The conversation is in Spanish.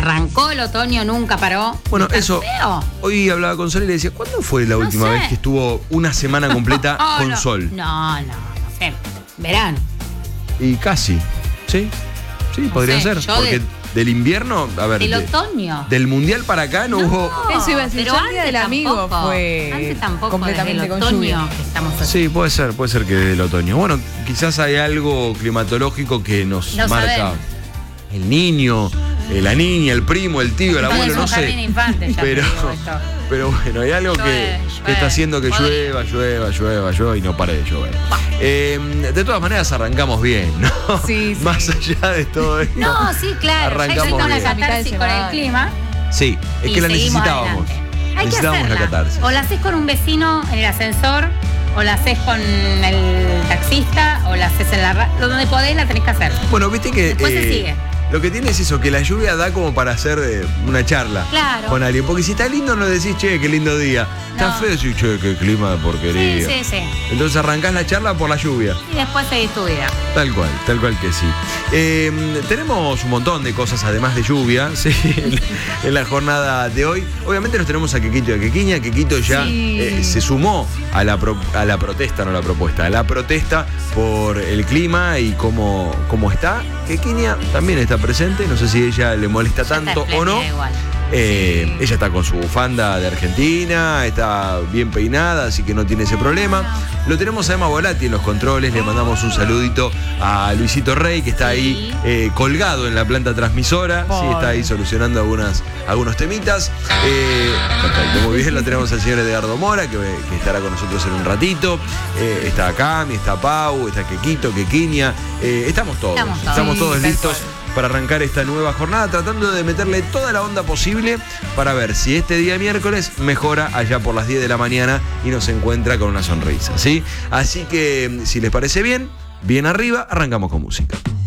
arrancó el otoño, nunca paró. Bueno, Está eso. feo. Hoy hablaba con Sol y le decía, ¿cuándo fue la última sé. vez que estuvo una semana completa con sol? No sé. Verano. Y casi. ¿Sí? Sí, podría sé, ser. yo Porque del invierno, a ver. Del otoño. Del mundial para acá no hubo. Eso iba a decir, pero ya el día antes del amigo tampoco. fue Antes tampoco, completamente desde el con otoño lluvia. que estamos así. Sí, puede ser que del otoño. Bueno, quizás hay algo climatológico que nos No marca. sabemos. El niño, la niña, el primo, el tío, el Entonces abuelo, es no un jardín de infantes, ya pero, te digo esto. pero bueno, hay algo que está haciendo que podría. llueva y no pare de llover. De todas maneras arrancamos bien, ¿no? Sí, sí. Más allá de todo esto. No, sí, claro. Ya Arrancamos hicimos una bien. catarsis con el clima. Sí, es y que la seguimos necesitábamos. adelante. Hay que Necesitábamos la hacerla. catarsis. O la haces con un vecino en el ascensor, o la haces con el taxista, o la haces en la radio. Donde podés la tenés que hacer. Bueno, viste que Después se sigue. lo que tiene es eso, que la lluvia da como para hacer una charla Claro. con alguien. Porque si está lindo no decís, che, qué lindo día. Está No. feo decir, che, qué clima de porquería. Sí. Entonces arrancás la charla por la lluvia. Y después seguís tu vida. Tal cual que sí. Tenemos un montón de cosas además de lluvia, ¿sí? en la jornada de hoy. Obviamente nos tenemos a Quequito y a Quequiña. Quequito ya Sí. se sumó a la protesta, no la propuesta, a la protesta por el clima y cómo está. Quequiña también está presente, no sé si ella le molesta Ya tanto está o no. espléndida igual. Ella está con su bufanda de Argentina, está bien peinada, así que no tiene ese problema. Lo tenemos a Emma Volati en los controles, le mandamos un saludito a Luisito Rey, que está ahí colgado en la planta transmisora, sí, está ahí solucionando algunos temitas. Perfecto, muy bien, lo tenemos al señor Edgardo Mora, que estará con nosotros en un ratito. Está Cami, está Pau, está Quequito, Quequiña. Estamos todos Sí, listos tal para arrancar esta nueva jornada, tratando de meterle toda la onda posible para ver si este día miércoles mejora allá por las 10 de la mañana y nos encuentra con una sonrisa, ¿sí? Así que, si les parece bien arriba, arrancamos con música.